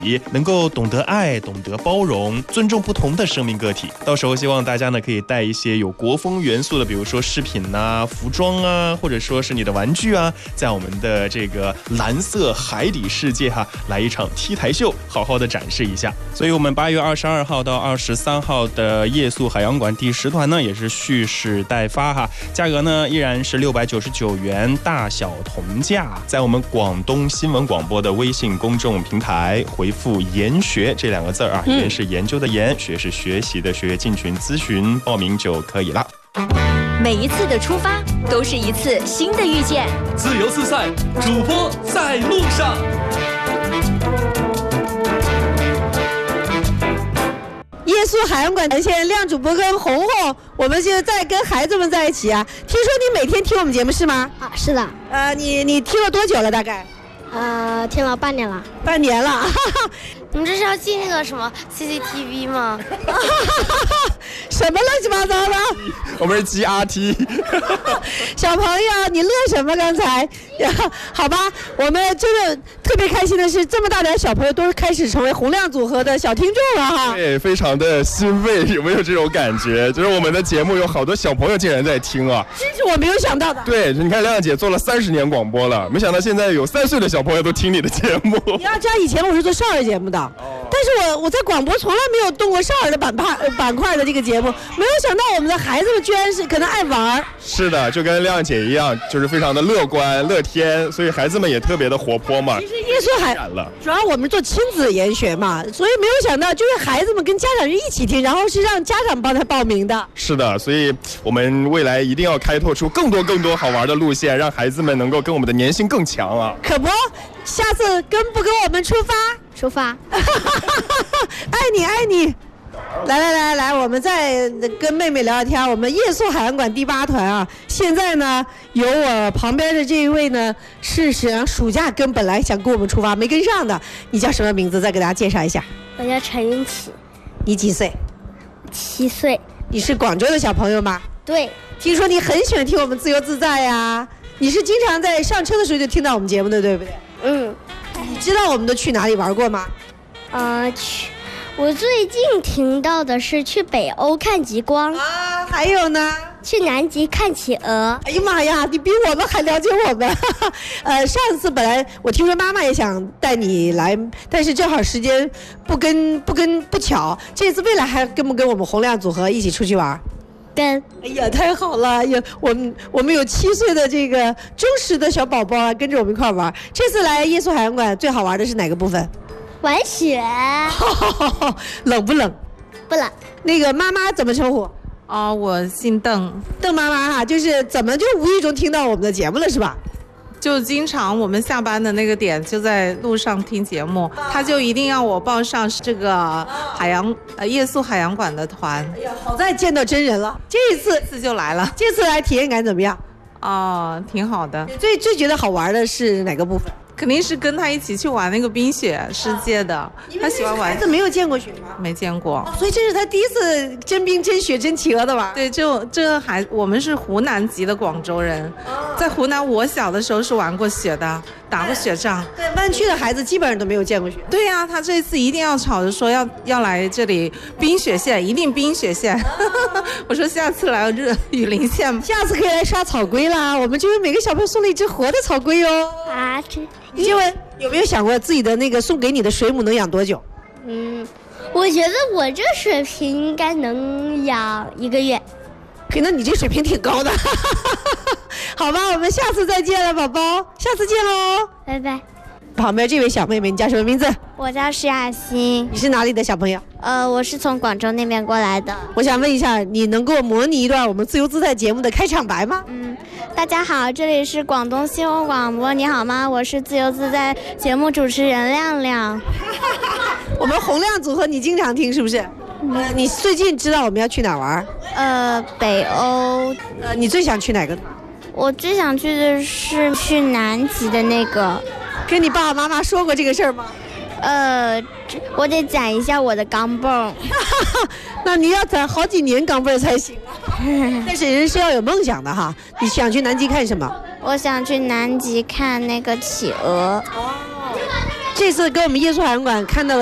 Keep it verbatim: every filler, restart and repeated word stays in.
能够懂得爱，懂得包容，尊重不同的生命个体。到时候希望大家呢可以带一些有国风元素的，比如说饰品啊、服装啊，或者说是你的玩具啊，在我们的这个蓝色海底世界哈，来一场 T 台秀，好好的展示一下。所以我们八月二十二号到二十三号的夜宿海洋馆第十团呢，也是蓄势待发哈，价格呢依然是六百九十九元，大小同价。在我们广东新闻广播的微信公众平台回复研学这两个字啊，研是研究的研，学是学习的学，进群咨询报名就可以了。 每一次的出发都是一次新的遇见， 自由自在，主播在路上。 夜宿海洋馆现在亮主播跟红红，我们现在在跟孩子们在一起啊。听说你每天听我们节目是吗？ 啊，是的。 呃，你你听了多久了？大概？ 呃，听了半年了。 半年了。 你们这是要进那个什么 C C T V 吗？ 什么乱七八糟的？ 我们是 G R T。 小朋友，你乐什么？刚才，好吧，我们真的特别开心的是，这么大点小朋友都开始成为洪亮组合的小听众了哈。 对，非常的欣慰，有没有这种感觉？就是我们的节目有好多小朋友竟然在听啊， 这是我没有想到的。 对，你看亮亮姐做了三十年广播了，没想到现在有三岁的小朋友都听你的节目。 你要知道，以前我是做少儿节目的。但是我我在广播从来没有动过少儿的板块板块的这个节目，没有想到我们的孩子们居然是可能爱玩。 是的，就跟亮姐一样，就是非常的乐观乐天，所以孩子们也特别的活泼嘛。 其实夜宿海主要我们做亲子研学嘛，所以没有想到就是孩子们跟家长人一起听，然后是让家长帮他报名的。 是的，所以我们未来一定要开拓出更多更多好玩的路线，让孩子们能够跟我们的粘性更强啊。 可不，下次跟不跟我们出发？ 出发。 爱你爱你。来来来来，我们再跟妹妹聊聊天。我们夜宿海洋馆第八团啊，现在呢有我旁边的这一位呢，是想暑假跟本来想跟我们出发没跟上的。你叫什么名字？再给大家介绍一下。 我叫陈云启。 你几岁？ 七岁。 你是广州的小朋友吗？ 对。 听说你很喜欢听我们自由自在呀？你是经常在上车的时候就听到我们节目的，对不对？ 嗯。 你知道我们都去哪里玩过吗？ 呃，去。我最近听到的是去北欧看极光啊，还有呢， 去南极看企鹅。 哎呀妈呀，你比我们还了解我们。呃，上次本来我听说妈妈也想带你来，但是正好时间不跟不跟不巧，这次未来还跟不跟我们洪亮组合一起出去玩？ 跟。 哎呀，太好了！呀，我们我们有七岁的这个忠实的小宝宝啊，跟着我们一块玩。这次来夜宿海洋馆最好玩的是哪个部分？ 玩雪。 冷不冷？ 不冷。 那个妈妈怎么称呼？ 哦，我姓邓， 邓妈妈哈，就是怎么就无意中听到我们的节目了是吧？ 就经常我们下班的那个点就在路上听节目，他就一定要我报上这个海洋呃夜宿海洋馆的团。 哎呀，好在见到真人了，这一次这次就来了。 这次来体验感怎么样？ 哦，挺好的。 最最觉得好玩的是哪个部分？ 肯定是跟他一起去玩那个冰雪世界的，啊、他喜欢玩。 孩子没有见过雪吗？ 没见过、 哦，所以这是他第一次真冰真雪真企鹅的玩。 对，就这个还我们是湖南籍的广州人，哦、在湖南我小的时候是玩过雪的，打过雪仗。 对，湾区的孩子基本上都没有见过雪。 对呀、啊，他这次一定要吵着说要要来这里冰雪线，一定冰雪线。哦、我说下次来热雨林线， 下次可以来刷草龟啦。我们就为每个小朋友送了一只活的草龟哦。 啊，这。 你就问有没有想过自己的那个送给你的水母能养多久？ 嗯，我觉得我这水平应该能养一个月。 可能你这水平挺高的。好吧，我们下次再见了，宝宝，下次见喽， 拜拜。 旁边这位小妹妹，你叫什么名字？ 我叫施雅欣。 你是哪里的小朋友？ 呃，我是从广州那边过来的。 我想问一下，你能给我模拟一段我们自由自在节目的开场白吗？ 嗯，大家好，这里是广东新闻广播，你好吗？我是自由自在节目主持人亮亮。 我们洪亮组合你经常听是不是？嗯、呃，你最近知道我们要去哪玩？ 呃，北欧。 呃，你最想去哪个？ 我最想去的是去南极的那个。 跟你爸爸妈妈说过这个事儿吗？ 呃，我得攒一下我的钢镚。 那你要攒好几年钢镚才行啊。但是人是要有梦想的哈。你想去南极看什么？ 我想去南极看那个企鹅。 哦， 这次跟我们夜宿海洋馆看到